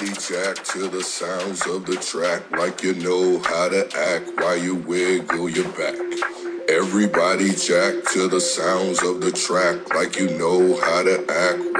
Everybody jack to the sounds of the track like you know how to act while you wiggle your back. Everybody jack to the sounds of the track like you know how to act